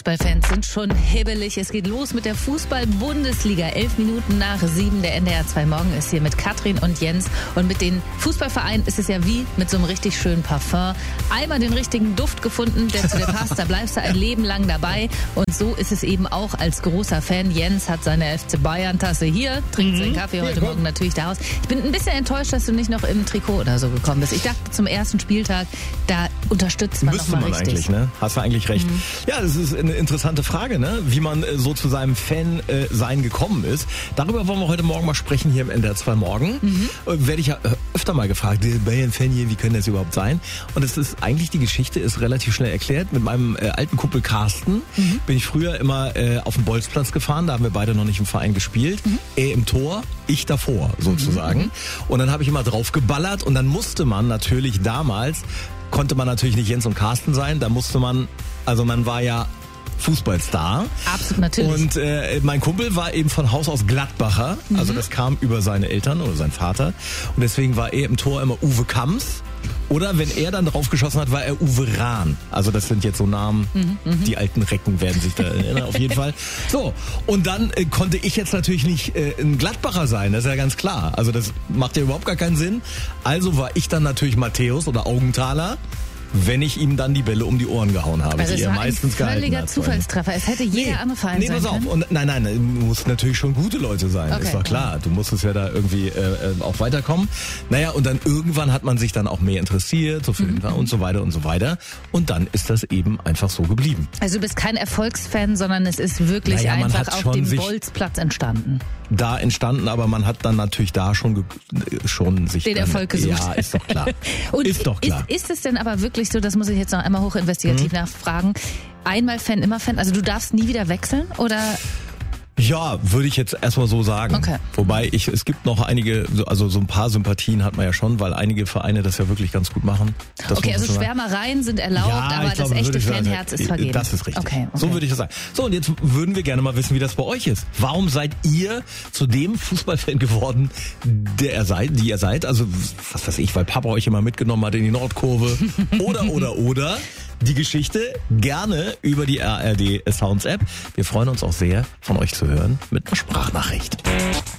Fußballfans sind schon hibbelig. Es geht los mit der Fußball-Bundesliga. 11 Minuten nach 7. Der NDR 2 Morgen ist hier mit Katrin und Jens. Und mit den Fußballvereinen ist es ja wie mit so einem richtig schönen Parfum. Einmal den richtigen Duft gefunden, der zu dir passt, da bleibst du ein Leben lang dabei. Und so ist es eben auch als großer Fan. Jens hat seine FC Bayern-Tasse hier, trinkt seinen Kaffee heute Morgen natürlich daraus. Ich bin ein bisschen enttäuscht, dass du nicht noch im Trikot oder so gekommen bist. Ich dachte, zum ersten Spieltag, da unterstützt man Müsste noch mal man richtig. Eigentlich, ne? Hast du eigentlich recht. Ja, das ist eine interessante Frage, ne? Wie man so zu seinem Fan-Sein gekommen ist. Darüber wollen wir heute Morgen mal sprechen hier im NDR 2 Morgen. Werde ich ja öfter mal gefragt, Bayern-Fan hier, wie können das überhaupt sein? Und es ist eigentlich, die Geschichte ist relativ schnell erklärt. Mit meinem alten Kumpel Carsten bin ich früher immer auf den Bolzplatz gefahren. Da haben wir beide noch nicht im Verein gespielt. Er im Tor, ich davor sozusagen. Und dann habe ich immer drauf geballert und dann musste man natürlich damals, konnte man natürlich nicht Jens und Carsten sein. Da musste man, also man war ja Fußballstar. Absolut, natürlich. Und mein Kumpel war eben von Haus aus Gladbacher. Also das kam über seine Eltern oder sein Vater. Und deswegen war er im Tor immer Uwe Kamms. Oder wenn er dann drauf geschossen hat, war er Uwe Rahn. Also das sind jetzt so Namen, die alten Recken werden sich da erinnern, auf jeden Fall. So, und dann konnte ich jetzt natürlich nicht ein Gladbacher sein, das ist ja ganz klar. Also das macht ja überhaupt gar keinen Sinn. Also war ich dann natürlich Matthäus oder Augenthaler, wenn ich ihm dann die Bälle um die Ohren gehauen habe. Also die es er war meistens ein völliger Zufallstreffer. Es hätte jeder andere Verein sein pass auf. können. Und nein, du musst natürlich schon gute Leute sein. Okay. Ist doch klar. Du musstest ja da irgendwie auch weiterkommen. Naja, und dann irgendwann hat man sich dann auch mehr interessiert, so für den und so weiter und so weiter. Und dann ist das eben einfach so geblieben. Also du bist kein Erfolgsfan, sondern es ist wirklich Naja, man einfach hat auf schon dem Bolzplatz entstanden. Da entstanden, aber man hat dann natürlich da schon sich Den dann, Erfolg gesucht. Ja, ist doch klar. Und ist doch klar. Ist es denn aber wirklich so, das muss ich jetzt noch einmal hochinvestigativ nachfragen, einmal Fan, immer Fan, also du darfst nie wieder wechseln oder? Ja, würde ich jetzt erstmal so sagen. Okay. Wobei es gibt noch einige, also so ein paar Sympathien hat man ja schon, weil einige Vereine das ja wirklich ganz gut machen. Das Okay, also muss man sagen. Schwärmereien sind erlaubt, Ja, aber ich glaube, das echte würde ich sagen, Fanherz ist vergeben. Das ist richtig. Okay. So würde ich das sagen. So, und jetzt würden wir gerne mal wissen, wie das bei euch ist. Warum seid ihr zu dem Fußballfan geworden, die ihr seid? Also, was weiß ich, weil Papa euch immer mitgenommen hat in die Nordkurve. Oder. Die Geschichte gerne über die ARD Sounds App. Wir freuen uns auch sehr, von euch zu hören mit einer Sprachnachricht.